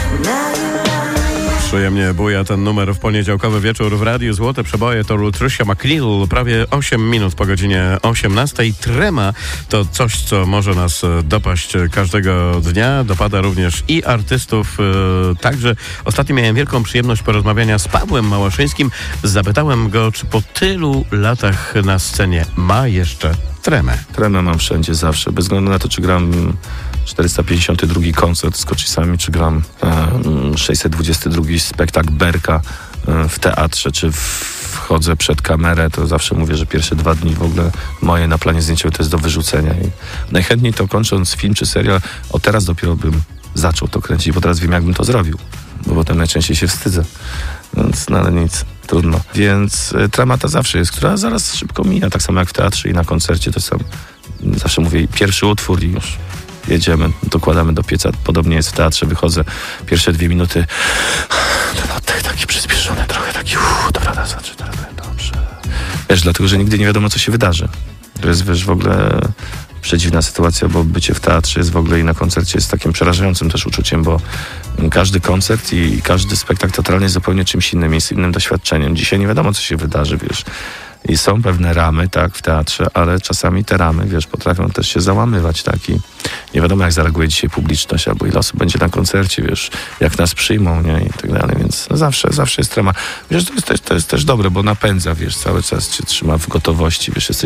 Przyjemnie buja ten numer w poniedziałkowy wieczór w Radiu Złote Przeboje. To Lutricia McNeil, prawie 8 minut po godzinie 18. Trema to coś, co może nas dopaść każdego dnia. Dopada również i artystów. Także ostatnio miałem wielką przyjemność porozmawiania z Pawłem Małaszyńskim. Zapytałem go, czy po tylu latach na scenie ma jeszcze tremę. Tremę mam wszędzie, zawsze. Bez względu na to, czy gram 452 koncert z Kocisami, czy gram 622 spektakl Berka w teatrze, czy wchodzę przed kamerę, to zawsze mówię, że pierwsze 2 dni w ogóle moje na planie zdjęciowym to jest do wyrzucenia. I najchętniej to kończąc film czy serial, teraz dopiero bym zaczął to kręcić, bo teraz wiem, jakbym to zrobił. Bo potem najczęściej się wstydzę. Więc, no ale nic, trudno. Więc trema ta zawsze jest, która zaraz szybko mija, tak samo jak w teatrze i na koncercie. To sam zawsze mówię, pierwszy utwór i już jedziemy, dokładamy do pieca. Podobnie jest w teatrze, wychodzę, pierwsze 2 minuty, ten oddech taki przyspieszony, trochę taki, dobra, teraz dobrze. Wiesz, dlatego, że nigdy nie wiadomo, co się wydarzy. To jest, wiesz, w ogóle przedziwna sytuacja, bo bycie w teatrze jest w ogóle i na koncercie jest takim przerażającym też uczuciem, bo każdy koncert i każdy spektakl teatralny jest zupełnie czymś innym, jest innym doświadczeniem. Dzisiaj nie wiadomo, co się wydarzy, wiesz. I są pewne ramy, tak, w teatrze, ale czasami te ramy, wiesz, potrafią też się załamywać, tak, i nie wiadomo, jak zareaguje dzisiaj publiczność, albo ile osób będzie na koncercie, wiesz, jak nas przyjmą, nie, i tak dalej, więc no zawsze jest trema. Wiesz, to jest też dobre, bo napędza, wiesz, cały czas cię trzyma w gotowości, wiesz, jesteś